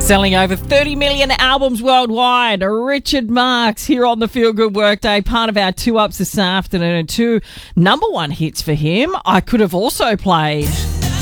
Selling over 30 million albums worldwide. Richard Marx here on the Feel Good Workday, part of our 2 ups this afternoon, and 2 number 1 hits for him. I could have also played